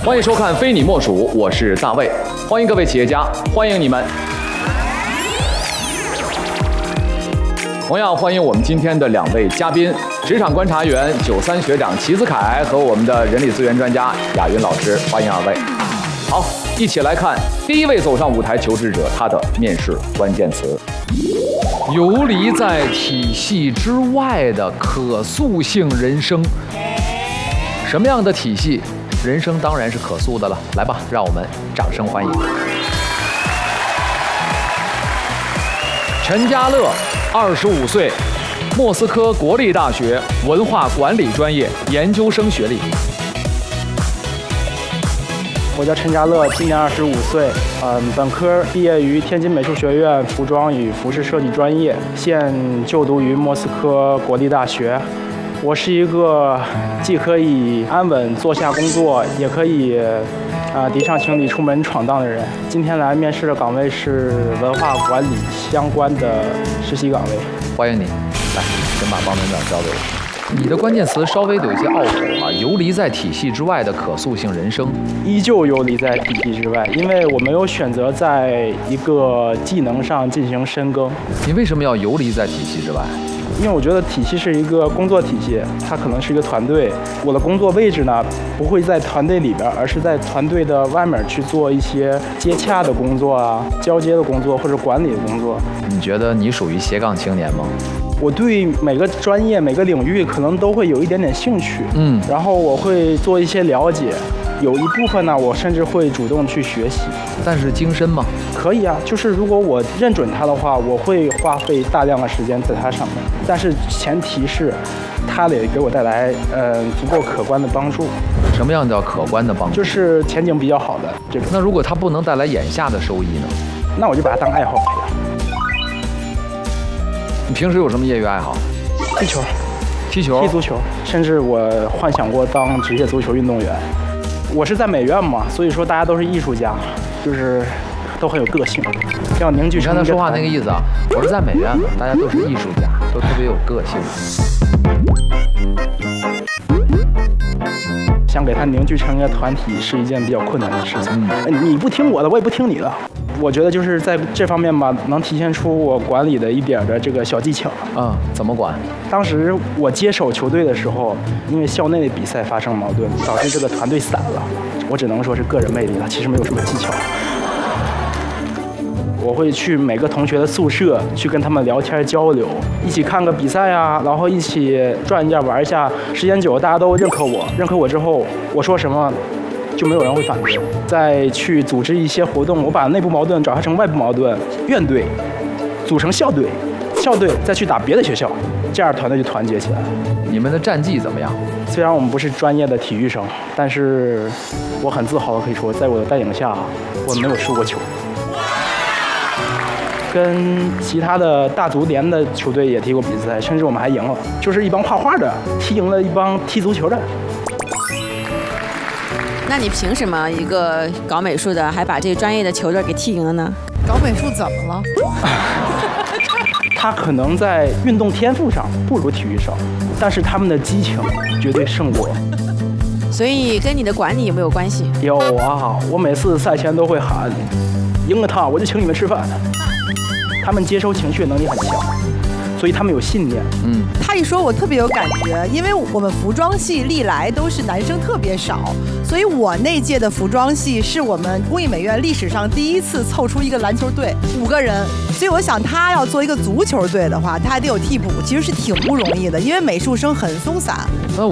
欢迎收看《非你莫属》，我是大卫，欢迎各位企业家，欢迎你们。同样欢迎我们今天的2位嘉宾，职场观察员93学长齐子凯和我们的人力资源专家亚云老师，欢迎2位。好，一起来看第一位走上舞台求职者他的面试关键词：游离在体系之外的可塑性人生。什么样的体系？人生当然是可塑的了。来吧，让我们掌声欢迎陈家乐，25岁，莫斯科国立大学文化管理专业研究生学历。 我叫陈家乐，今年25岁，本科毕业于天津美术学院服装与服饰设计专业，现就读于莫斯科国立大学。我是一个既可以安稳坐下工作，也可以提倡情理出门闯荡的人。今天来面试的岗位是文化管理相关的实习岗位。 欢迎你，来，先把报名表交给我。你的关键词稍微有一些拗口啊，游离在体系之外的可塑性人生， 依旧游离在体系之外，因为我没有选择在一个技能上进行深耕。 你为什么要游离在体系之外？ 因为我觉得体系是一个工作体系，它可能是一个团队。我的工作位置呢，不会在团队里边，而是在团队的外面去做一些接洽的工作啊、交接的工作或者管理的工作。 你觉得你属于斜杠青年吗？ 我对每个专业、每个领域可能都会有一点点兴趣，然后我会做一些了解。有一部分呢，我甚至会主动去学习。 但是精深吗？ 可以啊，就是如果我认准它的话，我会花费大量的时间在它上面。但是前提是，它得给我带来足够可观的帮助。 什么样叫可观的帮助？ 就是前景比较好的这种。 那如果它不能带来眼下的收益呢？ 那我就把它当爱好培养。 你平时有什么业余爱好？ 踢球、 踢足球，甚至我幻想过当职业足球运动员。我是在美院嘛，所以说大家都是艺术家，就是都很有个性，要凝聚成。 你刚才说话那个意思啊，我是在美院嘛，大家都是艺术家，都特别有个性。 想给它凝聚成一个团体是一件比较困难的事情。你不听我的，我也不听你的。我觉得就是在这方面吧，能体现出我管理的一点的这个小技巧。 怎么管？ 当时我接手球队的时候，因为校内的比赛发生矛盾，导致这个团队散了。我只能说是个人魅力了，其实没有什么技巧。我会去每个同学的宿舍去跟他们聊天交流，一起看个比赛啊，然后一起转一下玩一下。时间久了，大家都认可我，认可我之后，我说什么就没有人会反对。再去组织一些活动，我把内部矛盾转化成外部矛盾，院队组成校队，校队再去打别的学校，这样团队就团结起来了。 你们的战绩怎么样？ 虽然我们不是专业的体育生，但是我很自豪的可以说，在我的带领下，我没有输过球。跟其他的大足联的球队也踢过比赛，甚至我们还赢了，就是一帮画画的踢赢了一帮踢足球的。 那你凭什么一个搞美术的还把这个专业的球队给踢赢了呢？ 搞美术怎么了？ 他可能在运动天赋上不如体育生，但是他们的激情绝对胜过。 所以跟你的管理有没有关系？ 有啊，我每次赛前都会喊，赢了他我就请你们吃饭。他们接收情绪能力很强，所以他们有信念。 他一说我特别有感觉，因为我们服装系历来都是男生特别少，所以我那届的服装系是我们工艺美院历史上第一次凑出一个篮球队，5个人。所以我想他要做一个足球队的话，他还得有替补，其实是挺不容易的，因为美术生很松散。